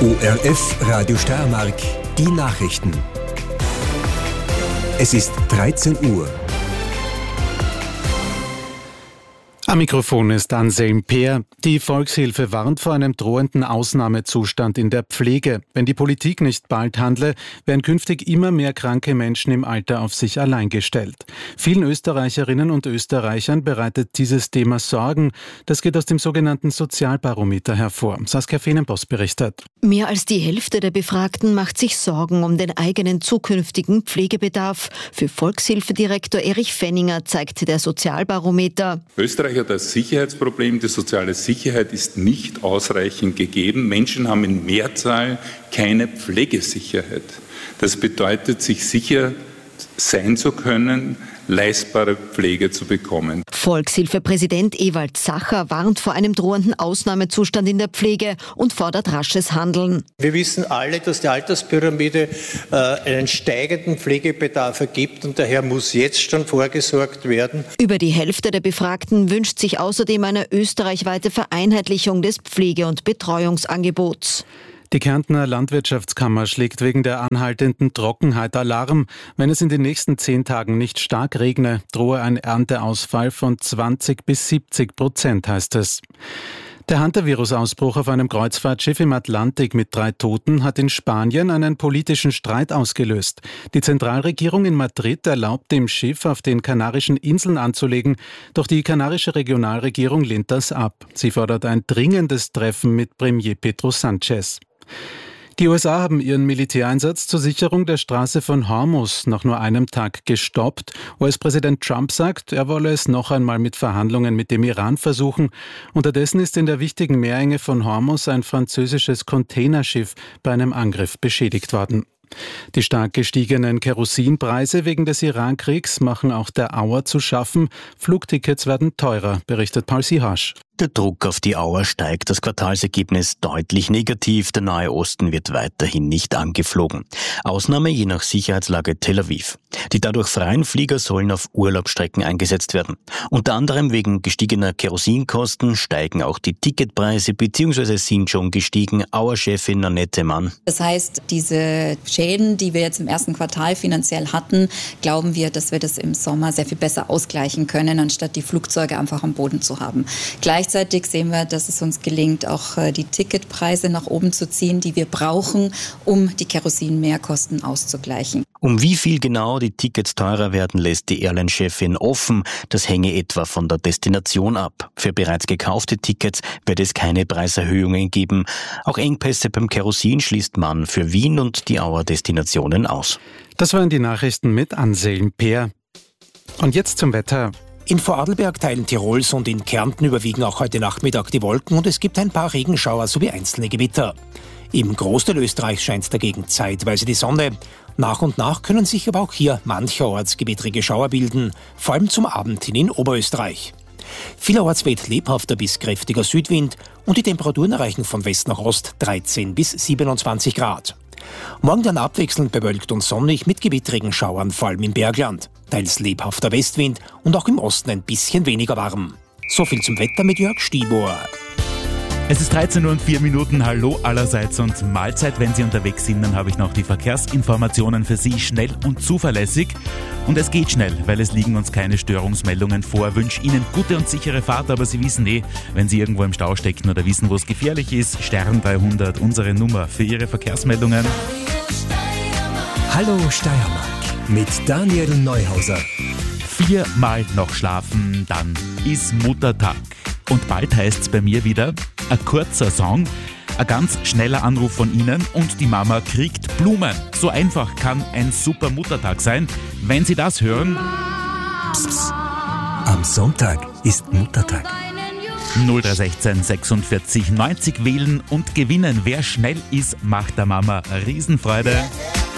ORF Radio Steiermark, die Nachrichten. Es ist 13 Uhr. Am Mikrofon ist Anselm Peer. Die Volkshilfe warnt vor einem drohenden Ausnahmezustand in der Pflege. Wenn die Politik nicht bald handle, werden künftig immer mehr kranke Menschen im Alter auf sich allein gestellt. Vielen Österreicherinnen und Österreichern bereitet dieses Thema Sorgen. Das geht aus dem sogenannten Sozialbarometer hervor. Saskia Feenenboss berichtet. Mehr als die Hälfte der Befragten macht sich Sorgen um den eigenen zukünftigen Pflegebedarf. Für Volkshilfedirektor Erich Fenninger zeigt der Sozialbarometer: Österreich hat ein Sicherheitsproblem. Die soziale Sicherheit ist nicht ausreichend gegeben. Menschen haben in Mehrzahl keine Pflegesicherheit. Das bedeutet, sich sicher sein zu können, leistbare Pflege zu bekommen. Volkshilfepräsident Ewald Sacher warnt vor einem drohenden Ausnahmezustand in der Pflege und fordert rasches Handeln. Wir wissen alle, dass die Alterspyramide einen steigenden Pflegebedarf ergibt und daher muss jetzt schon vorgesorgt werden. Über die Hälfte der Befragten wünscht sich außerdem eine österreichweite Vereinheitlichung des Pflege- und Betreuungsangebots. Die Kärntner Landwirtschaftskammer schlägt wegen der anhaltenden Trockenheit Alarm. Wenn es in den nächsten 10 Tagen nicht stark regne, drohe ein Ernteausfall von 20-70%, heißt es. Der Hantavirus-Ausbruch auf einem Kreuzfahrtschiff im Atlantik mit 3 Toten hat in Spanien einen politischen Streit ausgelöst. Die Zentralregierung in Madrid erlaubt dem Schiff, auf den Kanarischen Inseln anzulegen, doch die kanarische Regionalregierung lehnt das ab. Sie fordert ein dringendes Treffen mit Premier Pedro Sánchez. Die USA haben ihren Militäreinsatz zur Sicherung der Straße von Hormuz nach nur einem Tag gestoppt. US-Präsident Trump sagt, er wolle es noch einmal mit Verhandlungen mit dem Iran versuchen. Unterdessen ist in der wichtigen Meerenge von Hormuz ein französisches Containerschiff bei einem Angriff beschädigt worden. Die stark gestiegenen Kerosinpreise wegen des Iran-Kriegs machen auch der Auer zu schaffen. Flugtickets werden teurer, berichtet Paul Sihasch. Der Druck auf die Auer steigt, das Quartalsergebnis deutlich negativ. Der Nahe Osten wird weiterhin nicht angeflogen. Ausnahme je nach Sicherheitslage Tel Aviv. Die dadurch freien Flieger sollen auf Urlaubsstrecken eingesetzt werden. Unter anderem wegen gestiegener Kerosinkosten steigen auch die Ticketpreise bzw. sind schon gestiegen. Auer-Chefin Annette Mann. Das heißt, diese Schäden, die wir jetzt im ersten Quartal finanziell hatten, glauben wir, dass wir das im Sommer sehr viel besser ausgleichen können, anstatt die Flugzeuge einfach am Boden zu haben. Gleichzeitig sehen wir, dass es uns gelingt, auch die Ticketpreise nach oben zu ziehen, die wir brauchen, um die Kerosin-Mehrkosten auszugleichen. Um wie viel genau die Tickets teurer werden, lässt die Airline-Chefin offen. Das hänge etwa von der Destination ab. Für bereits gekaufte Tickets wird es keine Preiserhöhungen geben. Auch Engpässe beim Kerosin schließt man für Wien und die Auer Destinationen aus. Das waren die Nachrichten mit Anselm Peer. Und jetzt zum Wetter. In Vorarlberg, Teilen Tirols und in Kärnten überwiegen auch heute Nachmittag die Wolken und es gibt ein paar Regenschauer sowie einzelne Gewitter. Im Großteil Österreichs scheint dagegen zeitweise die Sonne. Nach und nach können sich aber auch hier mancherorts gewittrige Schauer bilden, vor allem zum Abend hin in Oberösterreich. Vielerorts weht lebhafter bis kräftiger Südwind und die Temperaturen erreichen von West nach Ost 13 bis 27 Grad. Morgen dann abwechselnd bewölkt und sonnig mit gewittrigen Schauern, vor allem im Bergland. Teils lebhafter Westwind und auch im Osten ein bisschen weniger warm. So viel zum Wetter mit Jörg Stibor. Es ist 13:04 Uhr. Hallo allerseits und Mahlzeit. Wenn Sie unterwegs sind, dann habe ich noch die Verkehrsinformationen für Sie, schnell und zuverlässig. Und es geht schnell, weil es liegen uns keine Störungsmeldungen vor. Ich wünsche Ihnen gute und sichere Fahrt, aber Sie wissen wenn Sie irgendwo im Stau stecken oder wissen, wo es gefährlich ist, Stern 300, unsere Nummer für Ihre Verkehrsmeldungen. Hallo Steiermark mit Daniel Neuhauser. 4-mal noch schlafen, dann ist Muttertag. Und bald heißt's bei mir wieder, ein kurzer Song, ein ganz schneller Anruf von Ihnen und die Mama kriegt Blumen. So einfach kann ein super Muttertag sein. Wenn Sie das hören... Psst, psst. Am Sonntag ist Muttertag. 0316 46 90 wählen und gewinnen. Wer schnell ist, macht der Mama Riesenfreude.